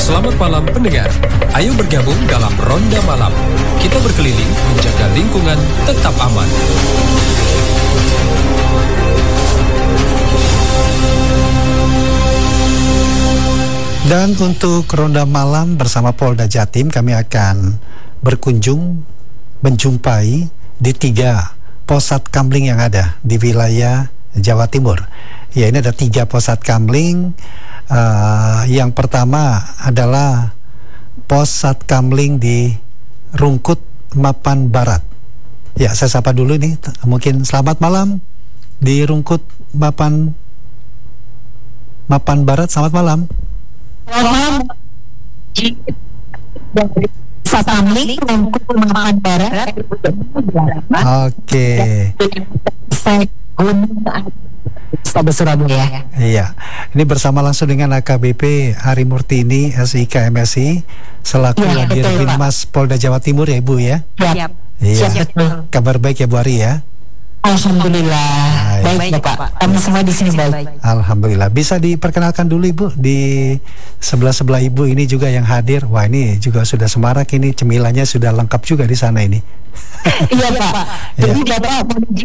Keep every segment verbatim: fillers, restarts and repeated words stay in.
Selamat malam pendengar. Ayo bergabung dalam Ronda Malam. Kita berkeliling menjaga lingkungan tetap aman. Dan untuk Ronda Malam bersama Polda Jatim, kami akan berkunjung menjumpai di tiga pos Satkamling yang ada di wilayah Jawa Timur. Ya, ini ada tiga pos Satkamling. Uh, yang pertama adalah pos Satkamling di Rungkut, Mapan Barat. Ya, saya sapa dulu nih. Mungkin selamat malam di Rungkut, Mapan Mapan Barat. Selamat malam. Malam. Satkamling Rungkut, Mapan Barat. Oke. Stabes Surabaya. Iya, ini bersama langsung dengan A K B P Hari Murtini S I K M S I selaku ya, Dir Binmas Polda Jawa Timur ya Ibu ya. Siap. Iya. Siap, betul. Kabar baik ya Bu Ari ya. Alhamdulillah. Baik, baik Bapak. Kami semua di sini baik. Alhamdulillah. Bisa diperkenalkan dulu Ibu di sebelah-sebelah Ibu ini juga yang hadir. Wah, ini juga sudah semarak ini, cemilannya sudah lengkap juga di sana ini. Iya Pak. Jadi Bapak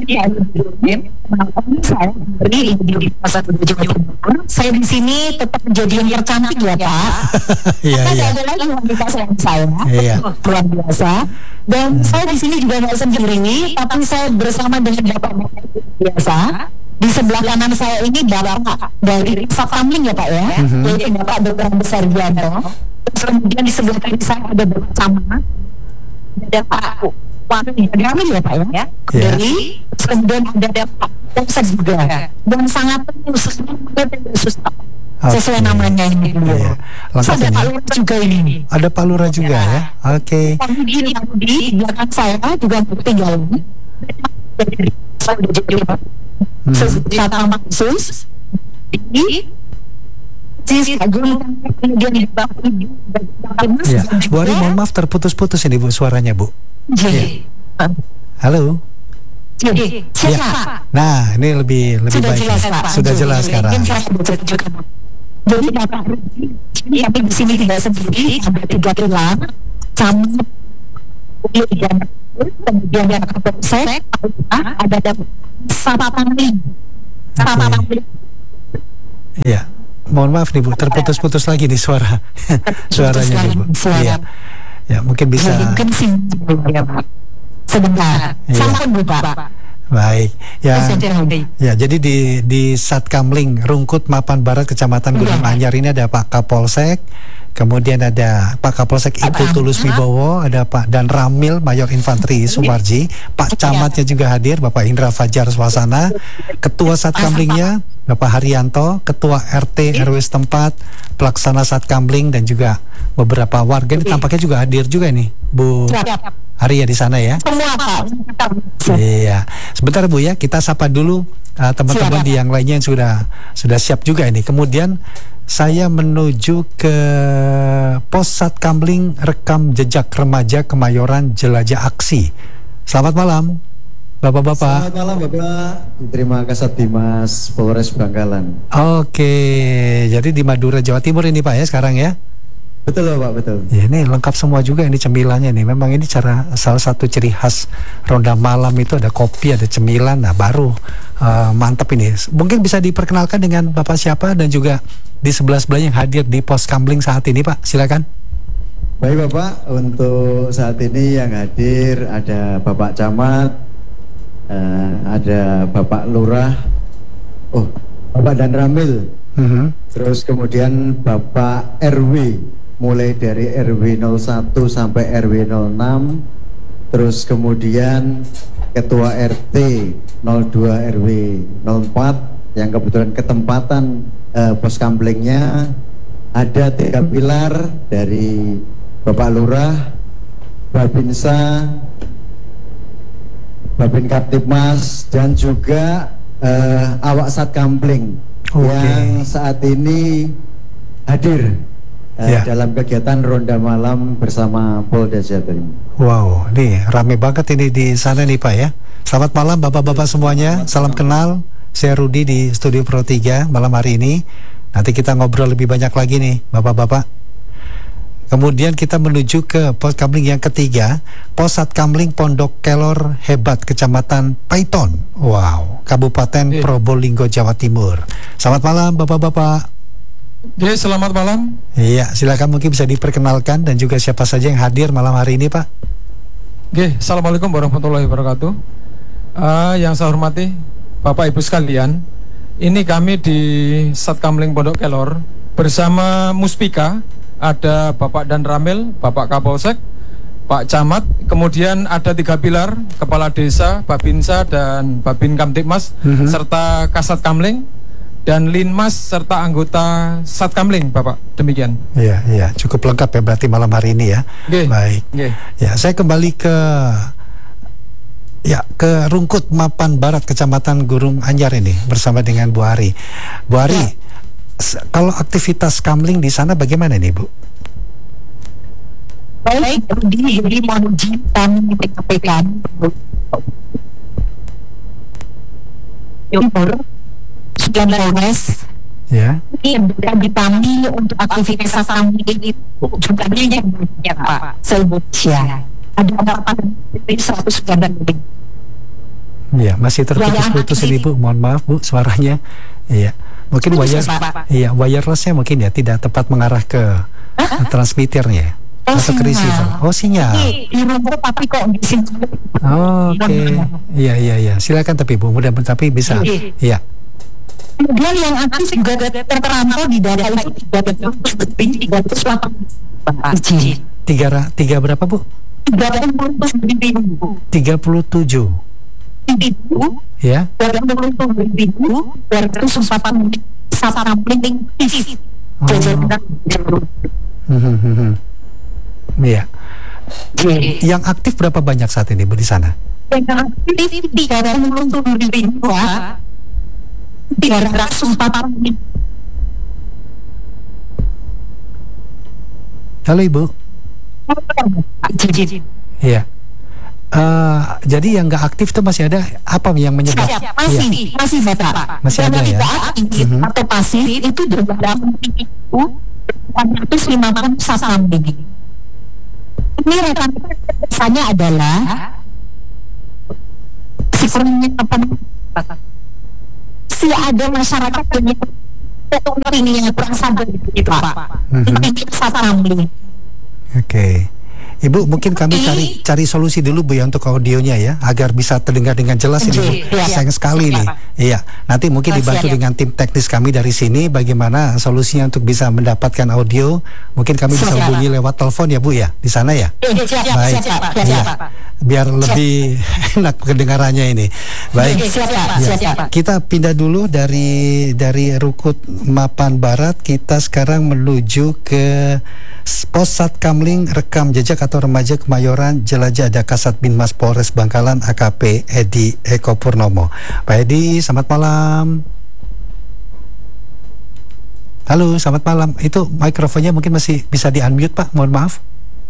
saya beri di pasar saya di sini tetap menjadi yang tercantik ya Pak. Iya iya. Ada lagi wanita sayang saya. Iya. Luar biasa. Dan hmm. saya di sini juga nggak sendiri, tapi saya bersama dengan Bapak biasa. Di sebelah kanan saya ini Bapak dari Satkamling ya Pak ya, mm-hmm. yaitu Bapak Dokter Besar Gianto. Terus kemudian di sebelah kiri saya ada Bapak Camat, ada Pak Wani, ada kami ya Pak ya, yeah. Dari kemudian ada Pak Polsek juga, dan sangat khusus susah. Okay. Sesuai namanya ini dulu. Iya. So, ada Pak Lurah juga ini. Ada Pak Lurah juga ya. ya? Oke. Okay. Di di belakang saya juga tinggal ini. Saya udah jadi secara khusus di sisi Agung kemudian di bawah ya. Bu Ari, mohon maaf terputus-putus ini Bu suaranya Bu. Jadi. Halo. Jadi, ya. Nah, ini lebih lebih sudah baik. Jelas, Pak. Sudah jelas sekarang. Jadi Bapak ini kami di sini tidak sendiri, ada tiga pilar, Camat, kemudian ada Kapolsek, ada ada Satkamling, Satkamling. Iya, mohon maaf nih Bu, terputus-putus lagi nih suara, suaranya nih Bu. Iya, ya mungkin bisa. Mungkin sih, ya Pak. Sebentar, sama Bu Pak. Baik, ya, ya jadi di di Satkamling Rungkut Mapan Barat Kecamatan Gunung Anyar ini ada Pak Kapolsek, kemudian ada Pak Kapolsek Ibu Tulus Wibowo, ada Pak Dan Ramil Mayor Infanteri Sumarji, Pak Camatnya juga hadir, Bapak Indra Fajar Swasana, Ketua Satkamlingnya Bapak Haryanto, Ketua R T R W setempat, Pelaksana Satkamling dan juga beberapa warga ini tampaknya juga hadir juga nih, Bu Hari ya di sana ya. Semua Pak. Iya. Sebentar Bu ya, kita sapa dulu uh, teman-teman di yang lainnya yang sudah sudah siap juga ini. Kemudian saya menuju ke pos Satkamling rekam jejak remaja Kemayoran jelajah aksi. Selamat malam, Bapak-bapak. Selamat malam Bapak. Terima kasih Dimas Polres Bangkalan. Oke, jadi di Madura Jawa Timur ini Pak ya sekarang ya. Betul Pak, betul. Ya, ini lengkap semua juga ini cemilannya nih. Memang ini cara salah satu ciri khas Ronda Malam itu ada kopi, ada cemilan. Nah, baru uh, mantap ini. Mungkin bisa diperkenalkan dengan Bapak siapa dan juga di sebelah-sebelah yang hadir di pos Kamling saat ini Pak. Silakan. Baik Bapak, untuk saat ini yang hadir ada Bapak Camat, uh, ada Bapak Lurah, oh Bapak Dan Ramil, uh-huh. Terus kemudian Bapak R W, mulai dari R W nol satu sampai R W nol enam, terus kemudian Ketua R T nol dua R W nol empat yang kebetulan ketempatan uh, pos Kamlingnya, ada tiga pilar dari Bapak Lurah, Babinsa, Babin Kaptipmas dan juga uh, awak Satkamling okay. yang saat ini hadir Uh, ya. dalam kegiatan Ronda Malam bersama Polda Jatim. Wow, nih rame banget ini di sana nih Pak ya. Selamat malam Bapak-bapak semuanya. Salam kenal. Saya Rudi di Studio Pro tiga malam hari ini. Nanti kita ngobrol lebih banyak lagi nih Bapak-bapak. Kemudian kita menuju ke pos kamling yang ketiga, Pos Satkamling Pondok Kelor Hebat, Kecamatan Paiton, wow, Kabupaten Oke. Probolinggo, Jawa Timur. Selamat malam Bapak-bapak. Oke, selamat malam. Iya, silakan mungkin bisa diperkenalkan dan juga siapa saja yang hadir malam hari ini, Pak. Oke, assalamualaikum warahmatullahi wabarakatuh. Uh, yang saya hormati Bapak Ibu sekalian, ini kami di Satkamling Pondok Kelor bersama Muspika, ada Bapak Dan Ramil, Bapak Kapolsek, Pak Camat, kemudian ada tiga pilar, Kepala Desa, Babinsa, dan Babin Kamtipmas, Mhm. serta Kasat Kamling, dan Linmas, serta anggota Satkamling, Bapak. Demikian. Iya, iya, cukup lengkap ya berarti malam hari ini ya. Oke. Baik. Oke. Ya, saya kembali ke ya ke Rungkut Mapan Barat, Kecamatan Gurung Anyar ini bersama dengan Bu Ari. Bu Ari, Ya. s- kalau aktivitas kamling di sana bagaimana nih, Bu? Baik, jadi jadi mohon izin kami menyampaikan Timur sembilan Polres Ya. ini yang di kami untuk aktivitas kami itu jumlahnya yang banyak Pak, se-Indonesia ada delapan dari seratus sembilan lebih. Iya, masih terputus-putus ini, Bu. Mohon maaf, Bu, suaranya. Iya. Mungkin Putus, wire Pak. Iya, wirelessnya mungkin ya tidak tepat mengarah ke transmitternya Oh, atau ke sinyal. receiver. Oh, sinyal. Ini di rumah tapi kok di sini. Oh, oke. Iya, iya, iya. Silakan tapi Bu, mudah-mudahan tapi bisa. Oke. Iya. Kemudian yang aktif juga terpantau di data itu tiga ratus lebih, tiga ratus delapan izin. Tiga, ra- tiga berapa, Bu? tiga ratus ribu, tiga puluh tujuh. ribu, Ya. dua ratus ribu, dua ratus empat puluh sampling aktif. Oh. Jajaran Hmm, hmm, hmm. Iya. Yang aktif berapa banyak saat ini, Bu, di sana? yang aktif tiga ratus ribu, tiga ratus empat puluh. Halo, Ibu. Izin. Iya. Eh, jadi yang nggak aktif itu masih ada apa yang menyebab? Siap, masih, Iya. masih Bapak. Masih Dan ada yang ya? tidak aktif Mhm. atau pasif itu dalam itu empat ratus lima puluh sampling. Ini rekan biasanya adalah si kurangnya apa? Si ada masyarakat yang betul ini yang kurang sadar gitu Pak. Mhm. Ini sampling. Oke. Ibu, mungkin kami cari cari solusi dulu, Bu, ya, untuk audionya ya, agar bisa terdengar dengan jelas ini, Bu. Iya, Sayang sekali siap, nih. Pak. Iya, nanti mungkin Oh, dibantu siap. dengan tim teknis kami dari sini bagaimana solusinya untuk bisa mendapatkan audio. Mungkin kami bisa Siap, hubungi lewat telepon ya, Bu, ya, di sana ya. Eh, siap, Baik. siap, Pak. Siap, Iya. Pak. Biar lebih enak kedengarannya ini. Baik. Eh, siap, Pak. Ya, Siap, Pak. kita pindah dulu dari dari Rungkut Mapan Barat, kita sekarang menuju ke Pos Satkamling Rekam Jejak atau Remaja Kemayoran Jelajah, ada Kasat Binmas Polres Bangkalan A K P Edi Eko Purnomo. Pak Edi, selamat malam. Halo, selamat malam. Itu mikrofonnya mungkin masih bisa di-unmute, Pak. Mohon maaf.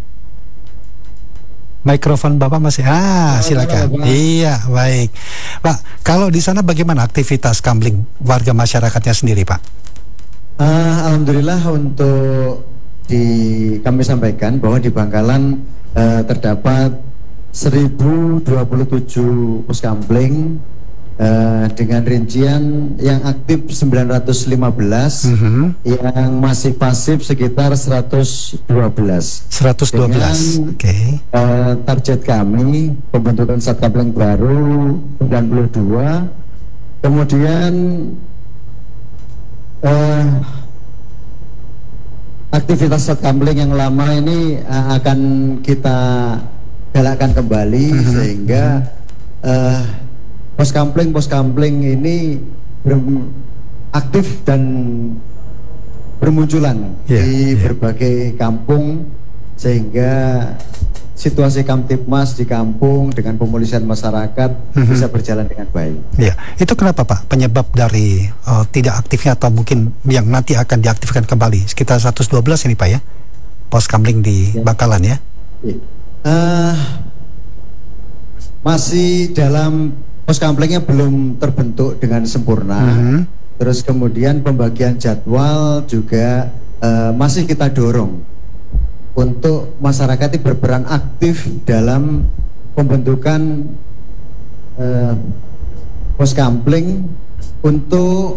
Mikrofon Bapak masih ah silakan. Bapak. Iya, baik. Pak, kalau di sana bagaimana aktivitas kamling warga masyarakatnya sendiri, Pak? Ah, Alhamdulillah untuk di kami sampaikan bahwa di Bangkalan eh, terdapat seribu dua puluh tujuh puskambling eh, dengan rincian yang aktif sembilan ratus lima belas, Mhm. yang masih pasif sekitar seratus dua belas. seratus dua belas. Dengan, Oke. Eh, target kami pembentukan Satkamling baru sembilan puluh dua, kemudian eh, aktivitas Satkamling yang lama ini eh, akan kita galakkan kembali sehingga eh, poskampling poskampling ini ber- aktif dan bermunculan Yeah, di yeah. berbagai kampung, sehingga situasi Kamtipmas di kampung dengan pemulihan masyarakat Mhm. bisa berjalan dengan baik. Iya, itu kenapa, Pak? Penyebab dari eh, tidak aktifnya atau mungkin yang nanti akan diaktifkan kembali sekitar seratus dua belas ini, Pak, ya? Pos kamling di Ya. Bangkalan ya. Iya. Eh, masih dalam poskamplingnya belum terbentuk dengan sempurna. Mhm. Terus kemudian pembagian jadwal juga eh, masih kita dorong untuk masyarakat itu berperan aktif dalam pembentukan uh, Poskamling untuk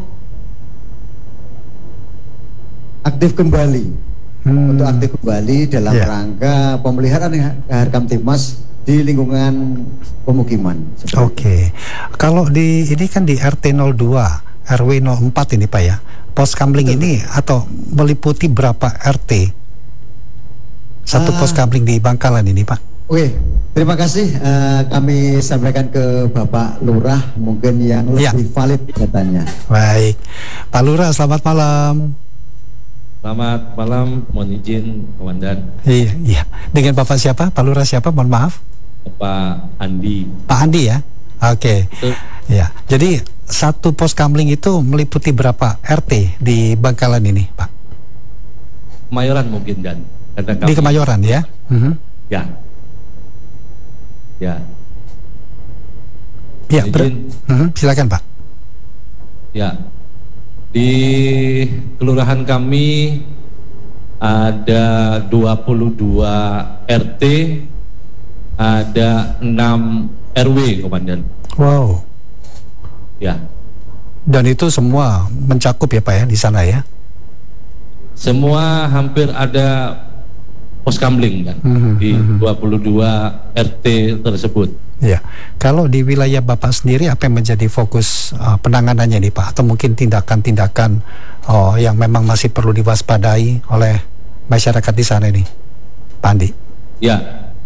aktif kembali, hmm. untuk aktif kembali dalam yeah. rangka pemeliharaan Harkamtibmas di lingkungan pemukiman. Oke, okay. Kalau di ini kan di R T nol dua R W nol empat ini Pak ya, Poskamling ini atau meliputi berapa R T? Satu uh, Poskamling di Bangkalan ini Pak. Oke, okay. Terima kasih. Uh, kami sampaikan ke Bapak Lurah mungkin yang lebih ya. valid datanya. Baik, Pak Lurah, selamat malam. Selamat malam, mohon izin Komandan. Iya, iya. Dengan Bapak siapa? Pak Lurah siapa? Mohon maaf. Pak Andi. Pak Andi ya. Oke. Okay. Ya. Jadi satu Poskamling itu meliputi berapa R T di Bangkalan ini, Pak? Kemayoran mungkin dan. Di Kemayoran ya. Uh-huh. Ya. Ya. Ya, ber- uh-huh. Silakan Pak. Ya. Di kelurahan kami ada dua puluh dua R T, ada enam R W, Komandan. Wow. Ya. Dan itu semua mencakup ya Pak ya di sana ya? Semua hampir ada Poskamling kan, mm-hmm. di dua puluh dua R T tersebut. Ya, kalau di wilayah Bapak sendiri apa yang menjadi fokus uh, penanganannya nih Pak? Atau mungkin tindakan-tindakan oh, yang memang masih perlu diwaspadai oleh masyarakat di sana ini, Pak Andi? Ya,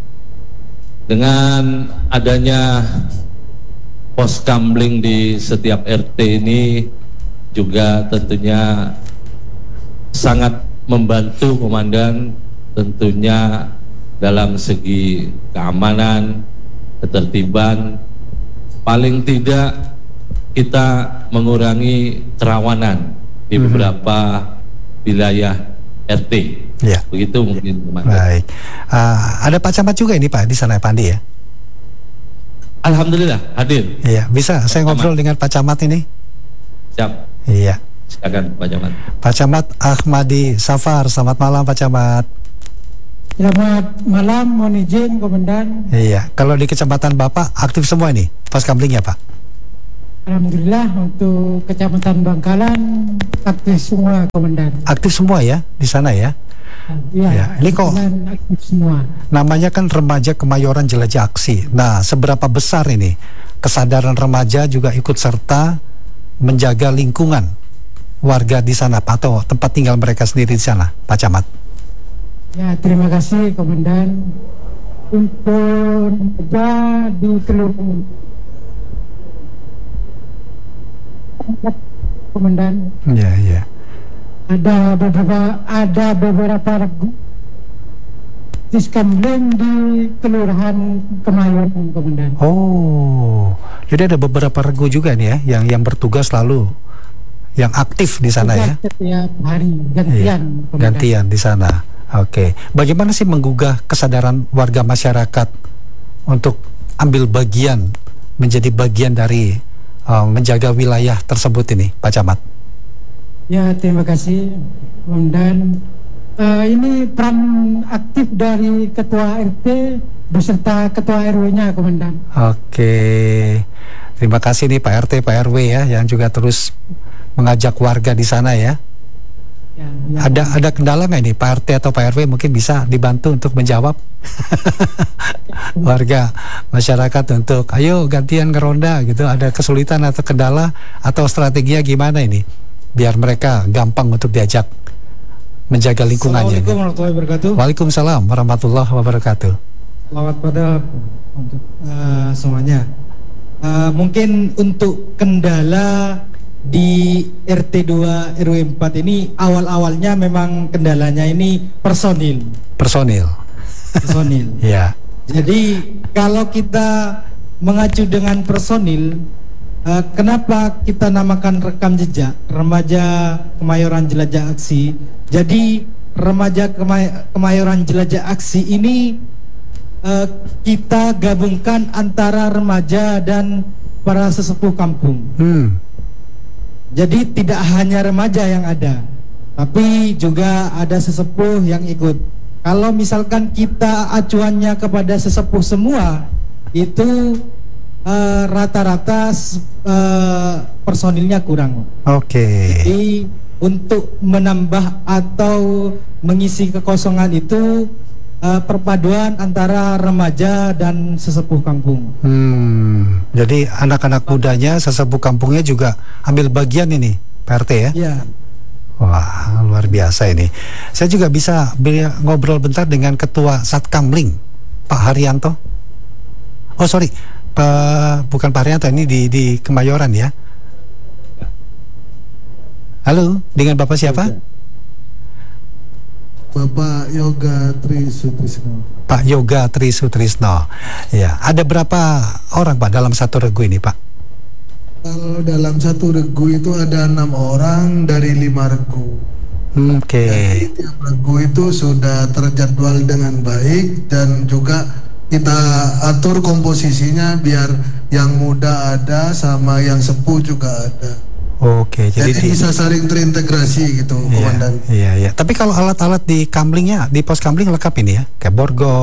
dengan adanya Poskamling di setiap R T ini juga tentunya sangat membantu Komandan, tentunya dalam segi keamanan, ketertiban, paling tidak kita mengurangi kerawanan di mm-hmm. beberapa wilayah R T. Ya. Begitu mungkin Komandan. Baik. Uh, ada Pak Camat juga ini Pak di sana Pak Andi ya? Alhamdulillah hadir. Iya, bisa Pak saya Camat. Ngobrol dengan Pak Camat ini? Siap. Iya. Silakan Pak Camat. Pak Camat Ahmadi Safar, selamat malam Pak Camat. Selamat malam, mohon izin Komandan. Iya, kalau di kecamatan Bapak aktif semua nih Poskamling ya Pak? Alhamdulillah untuk kecamatan Bangkalan aktif semua Komandan. Aktif semua ya di sana ya? Iya, ya. Ini kok aktif semua. Namanya kan Remaja Kemayoran Jelajah Aksi. Nah, seberapa besar ini kesadaran remaja juga ikut serta menjaga lingkungan warga di sana Pak, atau tempat tinggal mereka sendiri di sana Pak Camat? Ya, terima kasih Komandan. Untuk remaja di kelurahan Komandan. Ya, ya. Ada beberapa ada beberapa regu Poskamling di kelurahan Kemayoran Komandan. Oh, jadi ada beberapa regu juga nih ya yang yang bertugas selalu yang aktif di sana ya. Setiap hari gantian. Iya, gantian di sana. Oke, bagaimana sih menggugah kesadaran warga masyarakat untuk ambil bagian, menjadi bagian dari uh, menjaga wilayah tersebut ini, Pak Camat? Ya, terima kasih, Komandan. Uh, ini peran aktif dari Ketua R T beserta Ketua R W-nya, Komandan. Oke, terima kasih nih Pak R T, Pak R W ya, yang juga terus mengajak warga di sana ya. Ya, ya. Ada ada kendala nggak ini Pak R T atau Pak R W mungkin bisa dibantu untuk menjawab warga masyarakat untuk ayo gantian ngeronda gitu, ada kesulitan atau kendala atau strateginya gimana ini biar mereka gampang untuk diajak menjaga lingkungannya. Assalamualaikum warahmatullahi wabarakatuh. Waalaikumsalam warahmatullahi wabarakatuh. Selamat pada untuk uh, semuanya. Uh, mungkin untuk kendala di R T dua R W empat ini awal-awalnya memang kendalanya ini personil. Personil. Personil. Ya. Jadi kalau kita mengacu dengan personil, uh, kenapa kita namakan rekam jejak Remaja Kemayoran Jelajah Aksi? Jadi Remaja Kemay- Kemayoran Jelajah Aksi ini uh, kita gabungkan antara remaja dan para sesepuh kampung. Hmm. Jadi tidak hanya remaja yang ada, tapi juga ada sesepuh yang ikut. kalau misalkan kita acuannya kepada sesepuh semua, itu uh, rata-rata uh, personilnya kurang. Oke. Jadi untuk menambah atau mengisi kekosongan itu uh, perpaduan antara remaja dan sesepuh kampung. Hmm, jadi anak-anak mudanya, sesepuh kampungnya juga ambil bagian ini, Pak R T ya? Iya. Wah, luar biasa ini. Saya juga bisa ngobrol bentar dengan Ketua Satkamling, Pak Haryanto. Oh sorry, Pak, bukan Pak Haryanto, ini di, di Kemayoran ya. Halo, dengan Bapak siapa? Bapak Yoga Trisutrisno. Pak Yoga Trisutrisno. Ya, ada berapa orang Pak dalam satu regu ini Pak? Kalau dalam satu regu itu ada enam orang dari lima regu. Oke. Okay. Jadi tiap regu itu sudah terjadwal dengan baik dan juga kita atur komposisinya biar yang muda ada sama yang sepuh juga ada. Oke, okay, jadi, jadi di, bisa saling terintegrasi gitu, iya, Komandan. Iya, iya. Tapi kalau alat-alat di kamlingnya, di pos kamling lengkap ini ya, kayak borgo.